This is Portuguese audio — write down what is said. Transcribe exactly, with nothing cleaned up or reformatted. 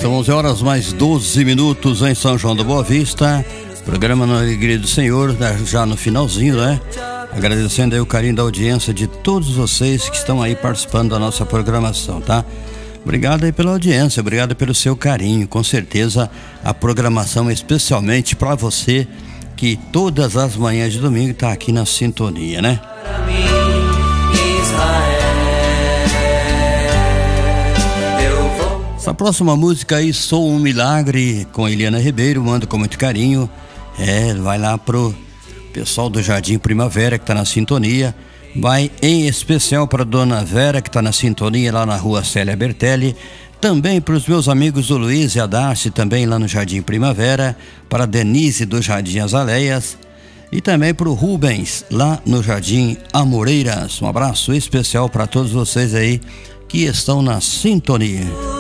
São onze horas mais doze minutos em São João da Boa Vista. Programa na Alegria do Senhor, já no finalzinho, né? Agradecendo aí o carinho da audiência de todos vocês que estão aí participando da nossa programação, tá? Obrigado aí pela audiência, obrigado pelo seu carinho. Com certeza a programação é especialmente para você que todas as manhãs de domingo está aqui na sintonia, né? Essa próxima música aí, Sou um Milagre, com Eliana Ribeiro, mando com muito carinho. É, vai lá pro pessoal do Jardim Primavera que tá na sintonia. Vai em especial para Dona Vera que tá na sintonia lá na rua Célia Bertelli. Também para os meus amigos do Luiz e a Darcy, também lá no Jardim Primavera. Para Denise do Jardim Azaleias. E também para o Rubens, lá no Jardim Amoreiras. Um abraço especial para todos vocês aí que estão na sintonia.